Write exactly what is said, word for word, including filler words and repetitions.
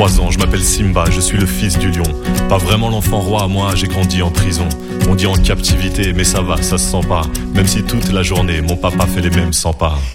trois ans, je m'appelle Simba, je suis le fils du lion. Pas vraiment l'enfant roi, moi j'ai grandi en prison. On dit en captivité, mais ça va, ça se sent pas. Même si toute la journée, mon papa fait les mêmes cent pas.